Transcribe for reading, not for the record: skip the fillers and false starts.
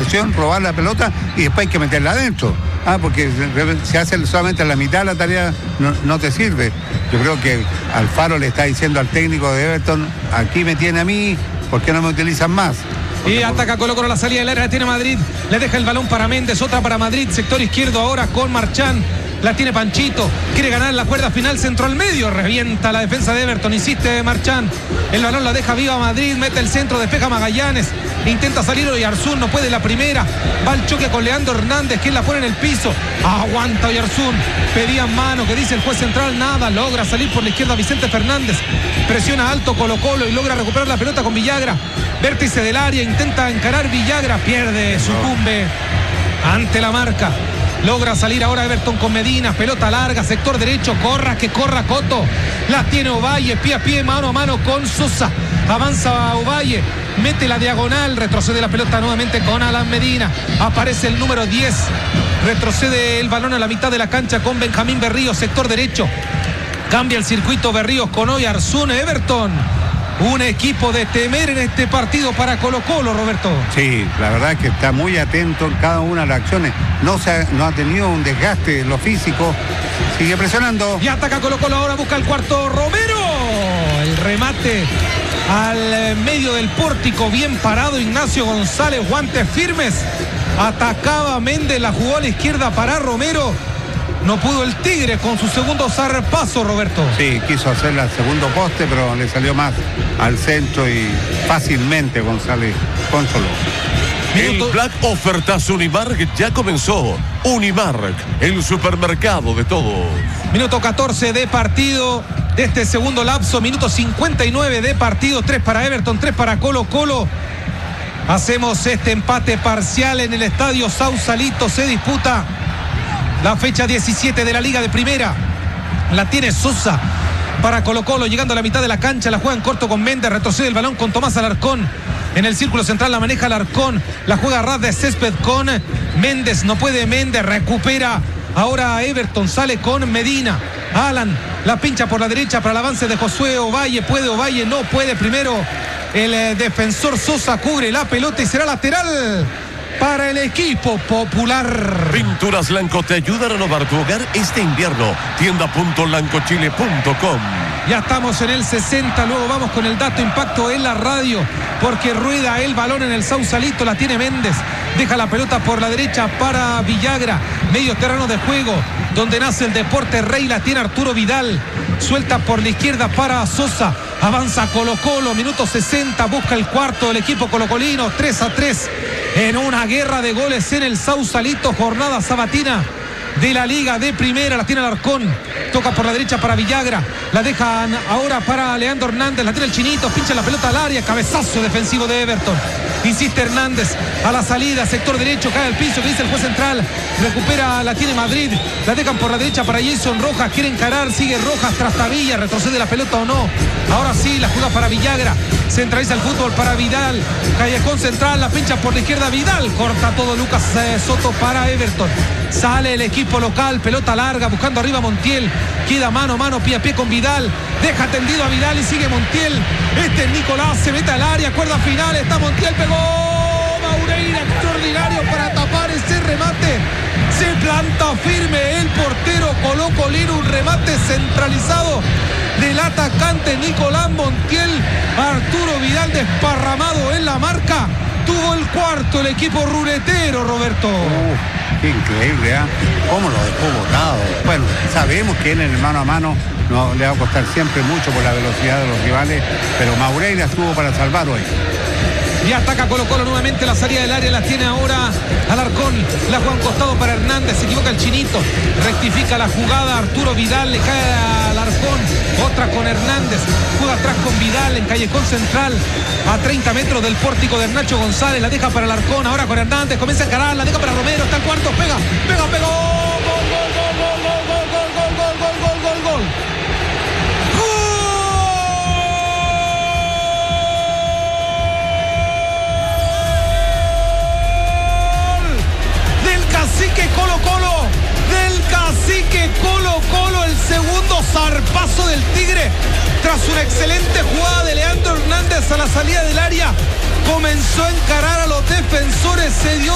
posición, robar la pelota y después hay que meterla adentro. Porque si hace solamente la mitad de la tarea no te sirve. Yo creo que Alfaro le está diciendo al técnico de Everton, aquí me tiene a mí, ¿por qué no me utilizan más? Y ataca Colo-Colo la salida del área, la tiene Madrid, le deja el balón para Méndez, otra para Madrid, sector izquierdo ahora con Marchán, la tiene Panchito, quiere ganar la cuerda final, centro al medio, revienta la defensa de Everton, insiste Marchán, el balón la deja viva Madrid, mete el centro, despeja Magallanes, intenta salir Oyarzún, no puede la primera, va al choque con Leandro Hernández, quien la pone en el piso, aguanta Oyarzún, pedían mano, que dice el juez central, nada, logra salir por la izquierda Vicente Fernández, presiona alto Colo-Colo y logra recuperar la pelota con Villagra, vértice del área, intenta encarar Villagra, pierde, sucumbe ante la marca. Logra salir ahora Everton con Medina, pelota larga, sector derecho, corra Coto, la tiene Ovalle, pie a pie, mano a mano con Sosa, avanza Ovalle, mete la diagonal, retrocede la pelota nuevamente con Alan Medina, aparece el número 10, retrocede el balón a la mitad de la cancha con Benjamín Berríos, sector derecho, cambia el circuito Berríos con Oyarzún, Everton. Un equipo de temer en este partido para Colo-Colo, Roberto. Sí, la verdad es que está muy atento en cada una de las acciones. No ha tenido un desgaste en lo físico. Sigue presionando. Y ataca Colo-Colo ahora, busca el cuarto Romero. El remate al medio del pórtico, bien parado Ignacio González, guantes firmes. Atacaba Méndez, la jugó a la izquierda para Romero. No pudo el Tigre con su segundo zarpazo, Roberto. Sí, quiso hacer el segundo poste, pero le salió más al centro y fácilmente González consoló. El Black Ofertas Unimark ya comenzó. Unimark, el supermercado de todos. Minuto 14 de partido de este segundo lapso. Minuto 59 de partido. 3 para Everton, 3 para Colo-Colo. Hacemos este empate parcial en el estadio Sausalito. Se disputa la fecha 17 de la Liga de Primera. La tiene Sosa para Colo-Colo, llegando a la mitad de la cancha, la juega en corto con Méndez, retrocede el balón con Tomás Alarcón. En el círculo central la maneja Alarcón, la juega a ras de césped con Méndez, no puede Méndez, recupera ahora Everton, sale con Medina. Alan la pincha por la derecha para el avance de Josué Ovalle, puede Ovalle, no puede, primero el defensor Sosa cubre la pelota y será lateral para el equipo popular. Pinturas Lanco te ayuda a renovar tu hogar este invierno. Tienda.lancochile.com. Ya estamos en el 60, luego vamos con el dato impacto en la radio, porque rueda el balón en el Sausalito, la tiene Méndez, deja la pelota por la derecha para Villagra, medio terreno de juego, donde nace el deporte rey, la tiene Arturo Vidal, suelta por la izquierda para Sosa, avanza Colo-Colo, minuto 60, busca el cuarto del equipo colocolino, 3-3, en una guerra de goles en el Sausalito, jornada sabatina de la Liga de Primera, la tiene Alarcón, toca por la derecha para Villagra, la dejan ahora para Leandro Hernández, la tiene el Chinito, pincha la pelota al área, cabezazo defensivo de Everton, insiste Hernández, a la salida, sector derecho, cae al piso, que dice el juez central, recupera, la tiene Madrid, la dejan por la derecha para Jason Rojas, quiere encarar, sigue Rojas, Trastavilla, retrocede la pelota o no, ahora sí, la juega para Villagra, centraliza el fútbol para Vidal, callejón central, la pincha por la izquierda, Vidal, corta todo Lucas Soto para Everton, sale el equipo local, pelota larga, buscando arriba Montiel, queda mano a mano, pie a pie con Vidal, deja tendido a Vidal y sigue Montiel, este es Nicolás, se mete al área, cuerda final, está Montiel, pegó Maureira, extraordinario para tapar ese remate, se planta firme el portero colocolino, un remate centralizado del atacante Nicolás Montiel, Arturo Vidal desparramado en la marca, tuvo el cuarto el equipo ruletero, Roberto. Qué increíble, ¿eh? ¿Cómo lo dejó botado? Bueno, sabemos que en el mano a mano no le va a costar siempre mucho por la velocidad de los rivales, pero Maureira estuvo para salvar hoy. Y ataca Colo-Colo nuevamente, la salida del área la tiene ahora Alarcón, la juega un costado para Hernández, se equivoca el Chinito, rectifica la jugada, Arturo Vidal, le cae a Alarcón, otra con Hernández, juega atrás con Vidal en callejón central, a 30 metros del pórtico de Nacho González, la deja para Alarcón, ahora con Hernández, comienza a encarar, la deja para Romero, está el cuarto, pegó, gol. Cacique Colo-Colo, el segundo zarpazo del Tigre tras una excelente jugada de Leandro Hernández a la salida del área, comenzó a encarar a los defensores, se dio